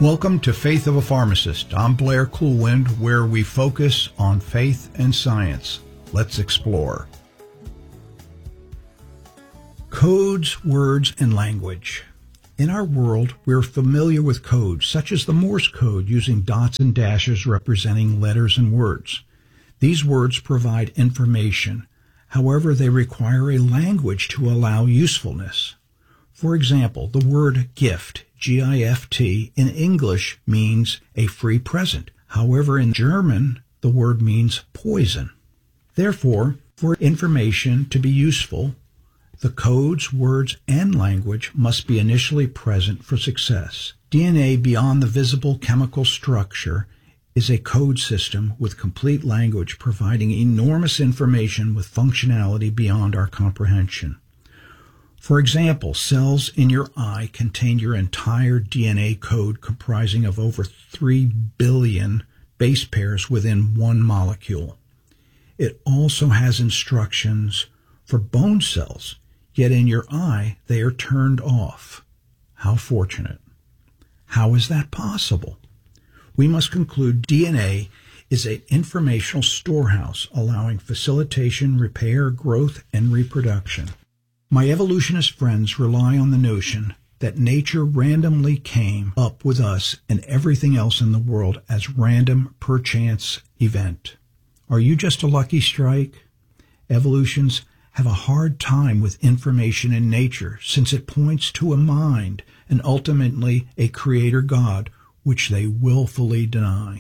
Welcome to Faith of a Pharmacist. I'm Blair Coolwind, where we focus on faith and science. Let's explore. Codes, words, and language. In our world, we're familiar with codes, such as the Morse code using dots and dashes representing letters and words. These words provide information. However, they require a language to allow usefulness. For example, the word gift, G-I-F-T, in English means a free present. However, in German, the word means poison. Therefore, for information to be useful, the codes, words, and language must be initially present for success. DNA beyond the visible chemical structure is a code system with complete language providing enormous information with functionality beyond our comprehension. For example, cells in your eye contain your entire DNA code comprising of over 3 billion base pairs within one molecule. It also has instructions for bone cells, yet in your eye they are turned off. How fortunate. How is that possible? We must conclude DNA is an informational storehouse allowing facilitation, repair, growth, and reproduction. My evolutionist friends rely on the notion that nature randomly came up with us and everything else in the world as random, perchance event. Are you just a lucky strike? Evolutionists have a hard time with information in nature since it points to a mind and ultimately a creator God, which they willfully deny.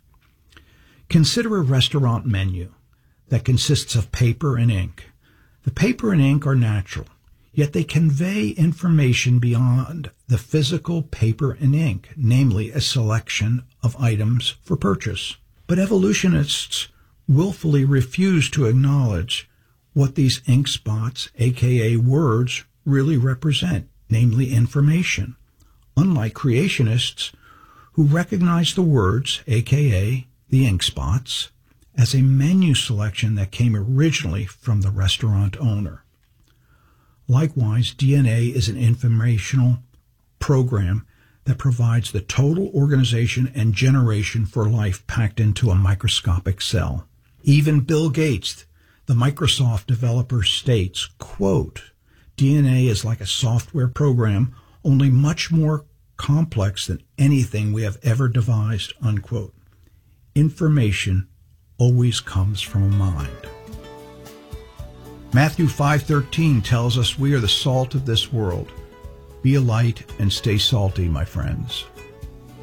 Consider a restaurant menu that consists of paper and ink. The paper and ink are natural, yet they convey information beyond the physical paper and ink, namely a selection of items for purchase. But evolutionists willfully refuse to acknowledge what these ink spots, aka words, really represent, namely information, unlike creationists who recognize the words, aka the ink spots, as a menu selection that came originally from the restaurant owner. Likewise, DNA is an informational program that provides the total organization and generation for life packed into a microscopic cell. Even Bill Gates, the Microsoft developer, states, quote, DNA is like a software program, only much more complex than anything we have ever devised, unquote. Information always comes from a mind. Matthew 5:13 tells us we are the salt of this world. Be a light and stay salty, my friends.